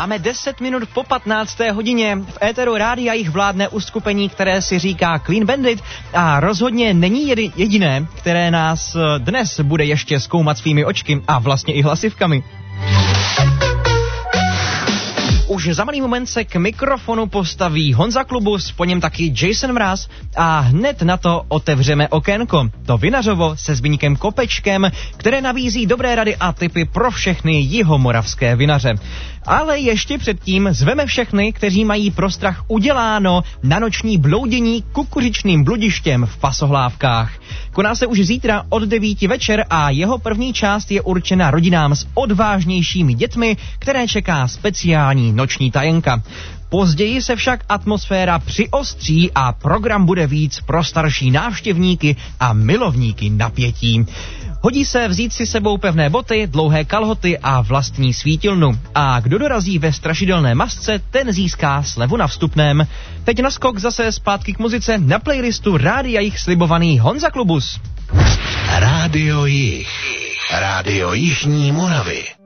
Máme 10 minut po 15. hodině. V éteru rádia jich vládne uskupení, které si říká Clean Bandit a rozhodně není jediné, které nás dnes bude ještě zkoumat svými očky a vlastně i hlasivkami. Už za malý moment se k mikrofonu postaví Honza Klubus, po něm taky Jason Mraz a hned na to otevřeme okénko. To vinařovo se Zbyňkem Kopečkem, které nabízí dobré rady a tipy pro všechny jihomoravské vinaře. Ale ještě předtím zveme všechny, kteří mají pro strach uděláno na noční bloudění kukuřičným bludištěm v Pasohlávkách. Koná se už zítra od 9 večer a jeho první část je určena rodinám s odvážnějšími dětmi, které čeká speciální noční tajenka. Později se však atmosféra přiostří a program bude víc pro starší návštěvníky a milovníky napětí. Hodí se vzít si sebou pevné boty, dlouhé kalhoty a vlastní svítilnu. A kdo dorazí ve strašidelné masce, ten získá slevu na vstupném. Teď naskok zase zpátky k muzice na playlistu rádia jich slibovaný Honza Klubus. Rádio Jich. Rádio Jižní Moravy.